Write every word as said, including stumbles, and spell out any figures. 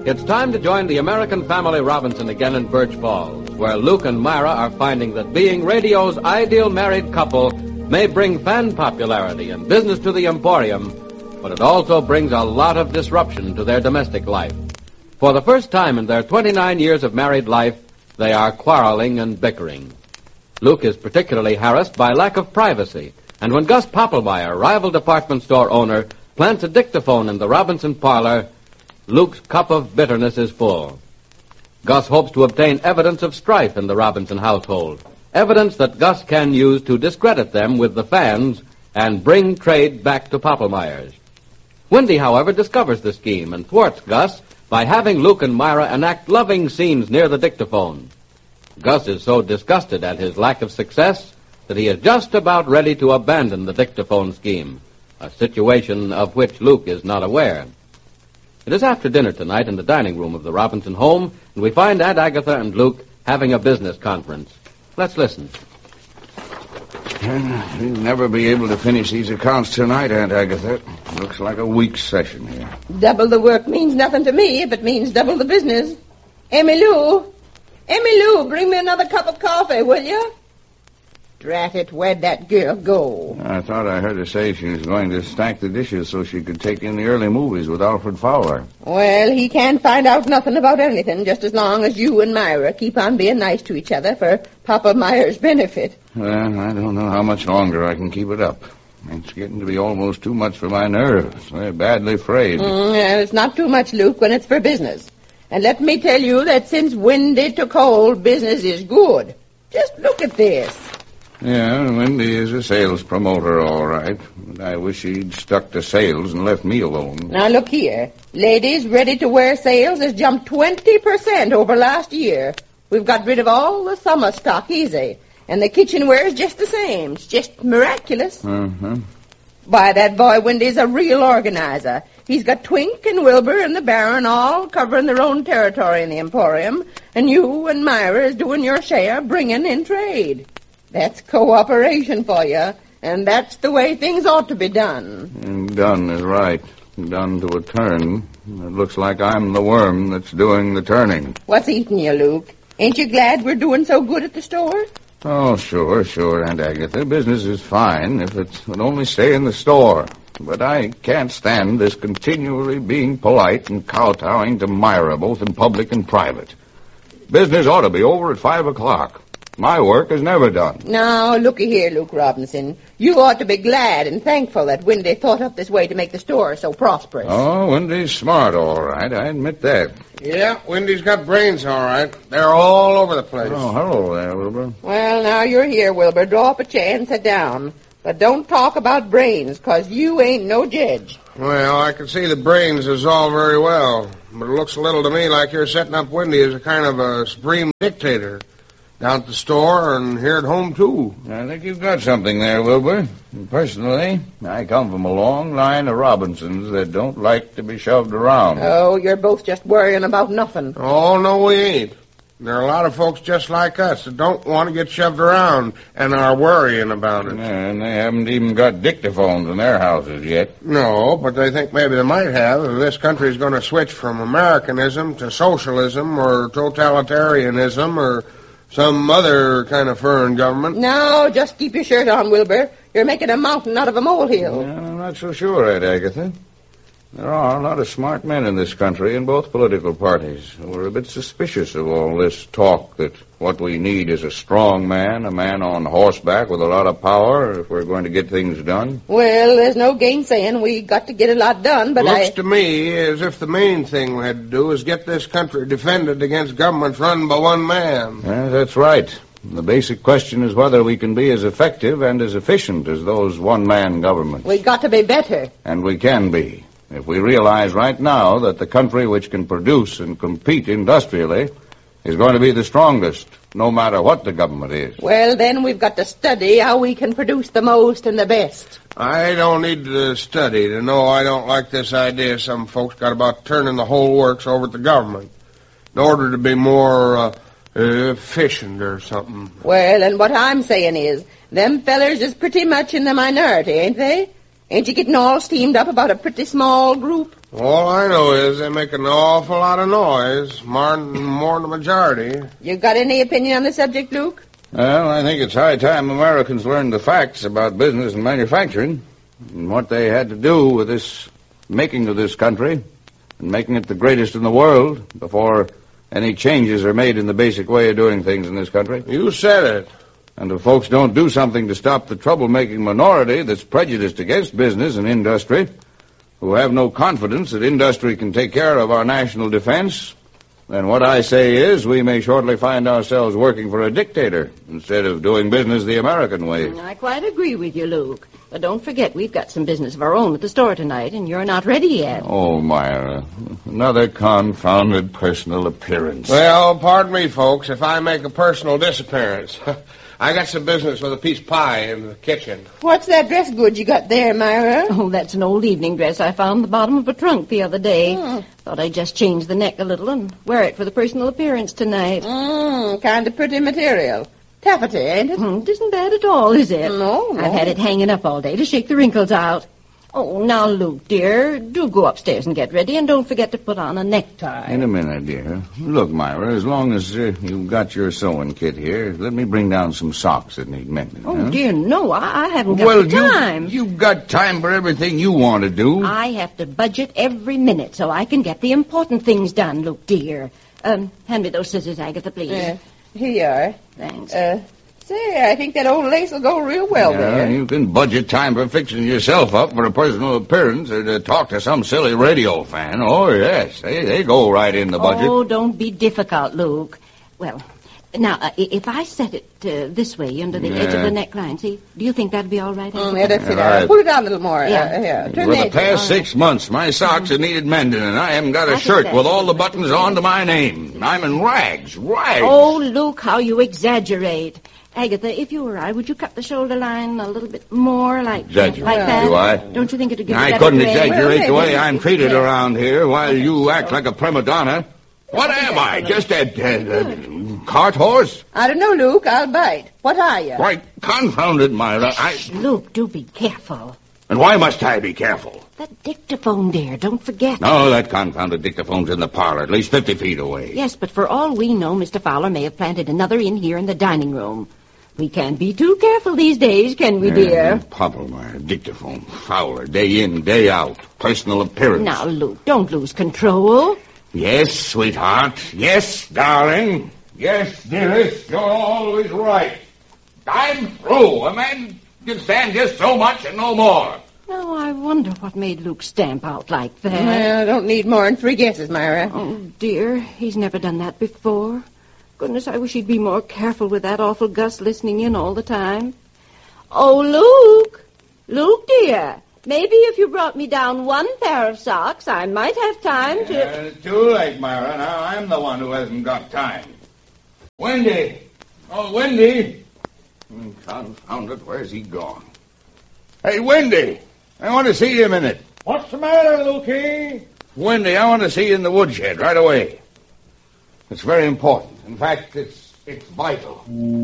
It's time to join the American Family Robinson again in Birch Falls, where Luke and Myra are finding that being radio's ideal married couple may bring fan popularity and business to the Emporium, but it also brings a lot of disruption to their domestic life. For the first time in their twenty-nine years of married life, they are quarreling and bickering. Luke is particularly harassed by lack of privacy, and when Gus Poppelmeyer, rival department store owner, plants a dictaphone in the Robinson parlor, Luke's cup of bitterness is full. Gus hopes to obtain evidence of strife in the Robinson household, evidence that Gus can use to discredit them with the fans and bring trade back to Poppelmeyer's. Wendy, however, discovers the scheme and thwarts Gus by having Luke and Myra enact loving scenes near the dictaphone. Gus is so disgusted at his lack of success that he is just about ready to abandon the dictaphone scheme, a situation of which Luke is not aware. It is after dinner tonight in the dining room of the Robinson home, and we find Aunt Agatha and Luke having a business conference. Let's listen. We'll never be able to finish these accounts tonight, Aunt Agatha. Looks like a week's session here. Double the work means nothing to me if it means double the business. Emmy Lou, Emmy Lou, bring me another cup of coffee, will you? Drat it, where'd that girl go? I thought I heard her say she was going to stack the dishes so she could take in the early movies with Alfred Fowler. Well, he can't find out nothing about anything just as long as you and Myra keep on being nice to each other for Papa Meyer's benefit. Well, I don't know how much longer I can keep it up. It's getting to be almost too much for my nerves. They're badly frayed. Mm, well, it's not too much, Luke, when it's for business. And let me tell you that since Wendy took hold, business is good. Just look at this. Yeah, Wendy is a sales promoter, all right. But I wish she'd stuck to sales and left me alone. Now, look here. Ladies ready-to-wear sales has jumped twenty percent over last year. We've got rid of all the summer stock easy. And the kitchenware is just the same. It's just miraculous. Uh-huh. Why, that boy Wendy's a real organizer. He's got Twink and Wilbur and the Baron all covering their own territory in the Emporium. And you and Myra is doing your share, bringing in trade. That's cooperation for you, and that's the way things ought to be done. And done is right. Done to a turn. It looks like I'm the worm that's doing the turning. What's eating you, Luke? Ain't you glad we're doing so good at the store? Oh, sure, sure, Aunt Agatha. Business is fine if it would only stay in the store. But I can't stand this continually being polite and kowtowing to Myra, both in public and private. Business ought to be over at five o'clock. My work is never done. Now, looky here, Luke Robinson. You ought to be glad and thankful that Wendy thought up this way to make the store so prosperous. Oh, Wendy's smart, all right. I admit that. Yeah, Wendy's got brains, all right. They're all over the place. Oh, hello there, Wilbur. Well, now you're here, Wilbur. Draw up a chair and sit down. But don't talk about brains, 'cause you ain't no judge. Well, I can see the brains is all very well. But it looks a little to me like you're setting up Wendy as a kind of a supreme dictator. Down at the store and here at home, too. I think you've got something there, Wilbur. And personally, I come from a long line of Robinsons that don't like to be shoved around. Oh, you're both just worrying about nothing. Oh, no, we ain't. There are a lot of folks just like us that don't want to get shoved around and are worrying about it. Yeah, and they haven't even got dictaphones in their houses yet. No, but they think maybe they might have if this country's going to switch from Americanism to socialism or totalitarianism or some other kind of foreign government. No, just keep your shirt on, Wilbur. You're making a mountain out of a molehill. Yeah, I'm not so sure, Aunt Agatha. There are a lot of smart men in this country in both political parties who are a bit suspicious of all this talk that what we need is a strong man, a man on horseback with a lot of power if we're going to get things done. Well, there's no gainsaying. We got to get a lot done, but Looks I... to me as if the main thing we had to do is get this country defended against governments run by one man. Yeah, that's right. The basic question is whether we can be as effective and as efficient as those one-man governments. We got to be better. And we can be. If we realize right now that the country which can produce and compete industrially is going to be the strongest, no matter what the government is. Well, then we've got to study how we can produce the most and the best. I don't need to study to know I don't like this idea some folks got about turning the whole works over to the government in order to be more uh, efficient or something. Well, and what I'm saying is, them fellers is pretty much in the minority, ain't they? Ain't you getting all steamed up about a pretty small group? All I know is they make an awful lot of noise, more, more than the majority. You got any opinion on the subject, Luke? Well, I think it's high time Americans learned the facts about business and manufacturing and what they had to do with this making of this country and making it the greatest in the world before any changes are made in the basic way of doing things in this country. You said it. And if folks don't do something to stop the troublemaking minority that's prejudiced against business and industry, who have no confidence that industry can take care of our national defense, then what I say is we may shortly find ourselves working for a dictator instead of doing business the American way. I quite agree with you, Luke. But don't forget, we've got some business of our own at the store tonight, and you're not ready yet. Oh, Myra, another confounded personal appearance. Well, pardon me, folks, if I make a personal disappearance. I got some business with a piece of pie in the kitchen. What's that dress good you got there, Myra? Oh, that's an old evening dress I found in the bottom of a trunk the other day. Mm. Thought I'd just change the neck a little and wear it for the personal appearance tonight. Mmm, kind of pretty material. Taffety, ain't it? Mm, it isn't bad at all, is it? No, no. I've had it hanging up all day to shake the wrinkles out. Oh, now, Luke, dear, do go upstairs and get ready, and don't forget to put on a necktie. In a minute, dear. Look, Myra, as long as uh, you've got your sewing kit here, let me bring down some socks that need mending. Oh, huh? dear, no, I, I haven't got well, the time. you, you've got time for everything you want to do. I have to budget every minute so I can get the important things done, Luke, dear. Um, hand me those scissors, Agatha, please. Uh, here you are. Thanks. Uh, say, I think that old lace will go real well yeah, there. You can budget time for fixing yourself up for a personal appearance or to talk to some silly radio fan. Oh, yes, they, they go right in the budget. Oh, don't be difficult, Luke. Well, now, uh, if I set it uh, this way, under the Yeah. edge of the neckline, see, do you think that'd be all right? Mm, Agatha? yeah, that's it. All right. Uh, pull it out a little more. Yeah. Uh, here, turn For the edge. past All six months, my socks have needed mending, and I haven't got a I think shirt that's- with all the buttons on to my name. I'm in rags, rags. Oh, Luke, how you exaggerate. Agatha, if you were I, would you cut the shoulder line a little bit more, like, Exaggerate, like that? do I? Don't you think it'd give I a better couldn't grade? exaggerate Well, the way maybe. I'm treated Yeah. around here while you act like a prima donna. What am I? Just a, a, a cart horse? I don't know, Luke. I'll bite. What are you? Why, confounded, Myra. I... Luke, do be careful. And why must I be careful? That dictaphone there, don't forget. No, that confounded dictaphone's in the parlor, at least fifty feet away. Yes, but for all we know, Mister Fowler may have planted another in here in the dining room. We can't be too careful these days, can we, dear? Papa, my dictaphone. Fowler, day in, day out. Personal appearance. Now, Luke, don't lose control. Yes, sweetheart. Yes, darling. Yes, dearest. You're always right. I'm through. A man can stand just so much and no more. Now, I wonder what made Luke stamp out like that. Well, I don't need more than three guesses, Myra. Oh, dear, he's never done that before. Goodness, I wish he'd be more careful with that awful Gus listening in all the time. Oh, Luke! Luke, dear, maybe if you brought me down one pair of socks, I might have time to... Uh, too late, Myra. Now I'm the one who hasn't got time. Wendy! Oh, Wendy! Hmm, Confound it, where's he gone? Hey, Wendy! I want to see you a minute. What's the matter, Lukey? Wendy, I want to see you in the woodshed right away. It's very important. In fact, it's it's vital.